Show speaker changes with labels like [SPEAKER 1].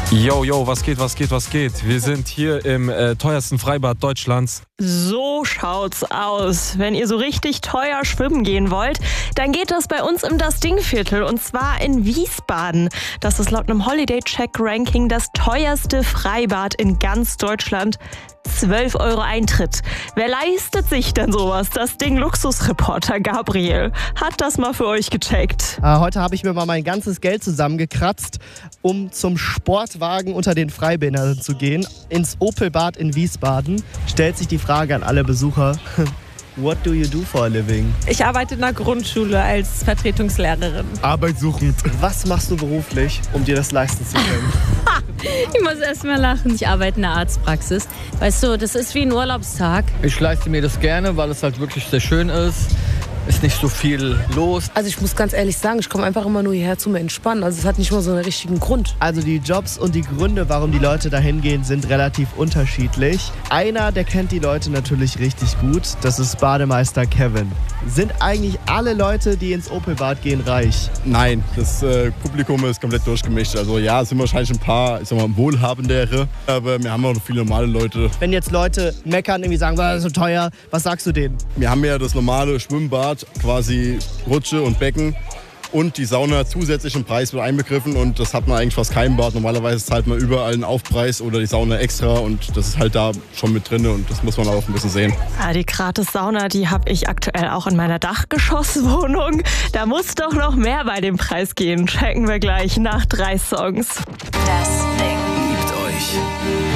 [SPEAKER 1] Yo, yo, was geht? Wir sind hier im teuersten Freibad Deutschlands.
[SPEAKER 2] So schaut's aus. Wenn ihr so richtig teuer schwimmen gehen wollt, dann geht das bei uns im Das-Ding-Viertel und zwar in Wiesbaden. Das ist laut einem Holiday-Check-Ranking das teuerste Freibad in ganz Deutschland. 12 € Eintritt. Wer leistet sich denn sowas? Das Ding-Luxusreporter Gabriel hat das mal für euch gecheckt.
[SPEAKER 3] Heute habe ich mir mal mein ganzes Geld zusammengekratzt, um zum Sportwagen unter den Freibädern zu gehen. Ins Opelbad in Wiesbaden. Stellt sich die Frage an alle Besucher. What do you do for a living?
[SPEAKER 4] Ich arbeite in einer Grundschule als Vertretungslehrerin.
[SPEAKER 5] Arbeitssuchend.
[SPEAKER 3] Was machst du beruflich, um dir das leisten zu können?
[SPEAKER 6] Ich muss erst mal lachen. Ich arbeite in der Arztpraxis. Weißt du, das ist wie ein Urlaubstag.
[SPEAKER 7] Ich leiste mir das gerne, weil es halt wirklich sehr schön ist. Ist nicht so viel los.
[SPEAKER 8] Also ich muss ganz ehrlich sagen, ich komme einfach immer nur hierher zum Entspannen. Also es hat nicht mal so einen richtigen Grund.
[SPEAKER 3] Also die Jobs und die Gründe, warum die Leute dahin gehen, sind relativ unterschiedlich. Einer, der kennt die Leute natürlich richtig gut. Das ist Bademeister Kevin. Sind eigentlich alle Leute, die ins Opelbad gehen, reich?
[SPEAKER 5] Nein, das Publikum ist komplett durchgemischt. Also ja, es sind wahrscheinlich ein paar, ich sag mal, wohlhabendere, aber wir haben auch noch viele normale Leute.
[SPEAKER 3] Wenn jetzt Leute meckern, irgendwie sagen, das ist so teuer, was sagst du denen?
[SPEAKER 5] Wir haben ja das normale Schwimmbad, quasi Rutsche und Becken und die Sauna zusätzlich im Preis mit einbegriffen und das hat man eigentlich fast keinem Bad. Normalerweise zahlt man überall einen Aufpreis oder die Sauna extra und das ist halt da schon mit drin und das muss man auch ein bisschen sehen.
[SPEAKER 2] Ja, die Gratis-Sauna, die habe ich aktuell auch in meiner Dachgeschosswohnung. Da muss doch noch mehr bei dem Preis gehen. Checken wir gleich nach 3 Songs.
[SPEAKER 9] Das Ding. Liebt euch.